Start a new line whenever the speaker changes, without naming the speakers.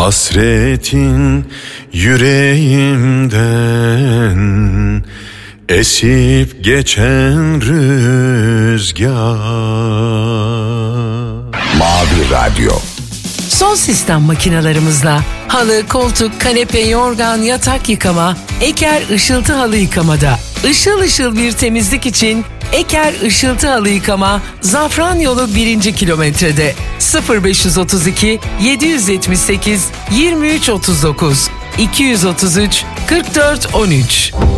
Hasretin yüreğimden esip geçen rüzgar.
Mavi Radyo.
Son sistem makinalarımızla halı, koltuk, kanepe, yorgan, yatak yıkama, Eker Işıltı Halı Yıkamada. Işıl ışıl bir temizlik için Eker Işıltı Halı Yıkama, Zafranyolu 1. kilometrede. 0532 778 2339 233 44 13.